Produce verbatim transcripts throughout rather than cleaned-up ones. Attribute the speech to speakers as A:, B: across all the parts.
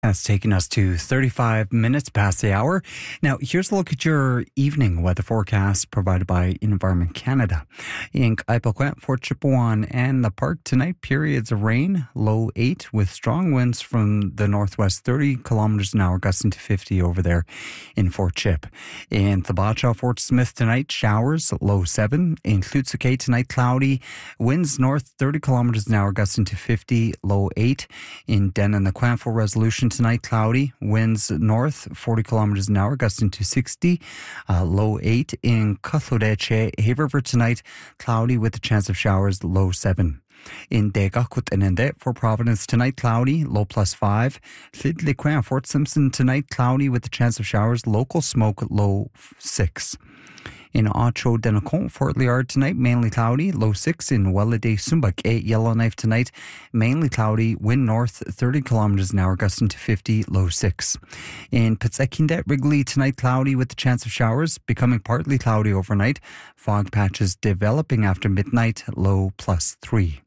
A: That's taking us to thirty-five minutes past the hour. Now, here's a look at your evening weather forecast provided by Environment Canada. In Kaipakwet, Fort Chipewyan, and the park tonight, periods of rain, low eight, with strong winds from the northwest, thirty kilometers an hour, gusting to fifty over there in Fort Chip. In Thabacha, Fort Smith tonight, showers, low seven. In Tlutsuke tonight, cloudy, winds north, thirty kilometers an hour, gusting to fifty, low eight. In Denan, the Quanfo Resolution tonight, cloudy, winds north, forty kilometers an hour, gusting to sixty, uh, low eight. In Cutlodeche, Hay River tonight, cloudy with a chance of showers, low seven. In Degakut and Ende, for Providence tonight, cloudy, low plus five. Llydliquin, Fort Simpson tonight, cloudy with a chance of showers, local smoke, low six. In Ocho Denacon, Fort Liard tonight, mainly cloudy, low six. In Welladay, Sumbak, eight. Yellowknife tonight, mainly cloudy, wind north, thirty kilometers an hour, gusting to fifty, low six. In Pitsekindet, Wrigley tonight, cloudy with a chance of showers, becoming partly cloudy overnight. Fog patches developing after midnight, low plus three.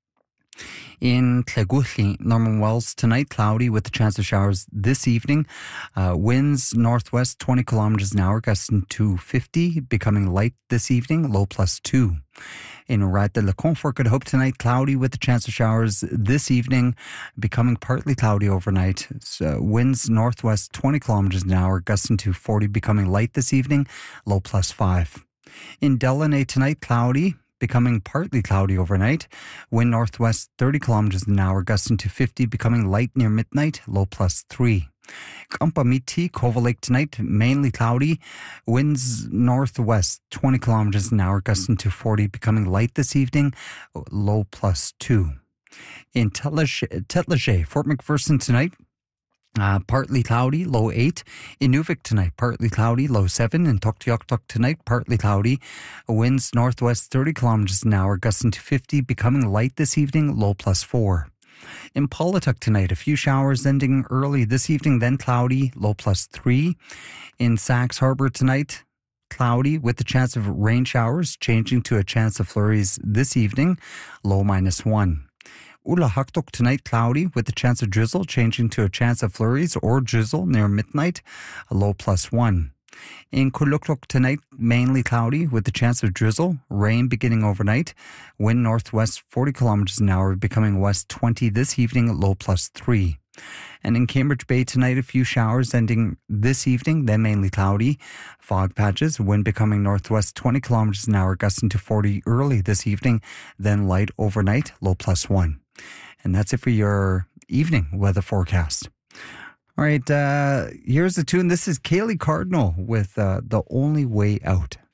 A: In Tleguhli, Norman Wells tonight, cloudy with a chance of showers this evening. Uh, winds northwest, twenty kilometers an hour, gusting to fifty, becoming light this evening, low plus two. In Rad de la Confort, Good Hope tonight, cloudy with a chance of showers this evening, becoming partly cloudy overnight. So winds northwest, twenty kilometers an hour, gusting to forty, becoming light this evening, low plus five. In Delaney tonight, cloudy, becoming partly cloudy overnight. Wind northwest, thirty kilometers an hour, gusting to fifty, becoming light near midnight, low plus three. Kampamiti, Cova Lake tonight, mainly cloudy. Winds northwest, twenty kilometers an hour, gusting to forty, becoming light this evening, low plus two. In Tetlage, Fort McPherson tonight, Uh, partly cloudy, low eight. In Nuvik tonight, partly cloudy, low seven. In Tuktoyaktuk tonight, partly cloudy. Winds northwest, thirty kilometers an hour, gusting to fifty, becoming light this evening, low plus four. In Paulatuk tonight, a few showers ending early this evening, then cloudy, low plus three. In Sax Harbor tonight, cloudy with a chance of rain showers, changing to a chance of flurries this evening, low minus one. Ulahaktuk tonight, cloudy with a chance of drizzle, changing to a chance of flurries or drizzle near midnight, a low plus one. In Kulukluk tonight, mainly cloudy with a chance of drizzle, rain beginning overnight, wind northwest forty kilometers an hour, becoming west twenty this evening, low plus three. And in Cambridge Bay tonight, a few showers ending this evening, then mainly cloudy. Fog patches, wind becoming northwest twenty kilometers an hour, gusting to forty early this evening, then light overnight, low plus one. And that's it for your evening weather forecast. All right, uh, here's the tune. This is Kaylee Cardinal with uh, The Only Way Out.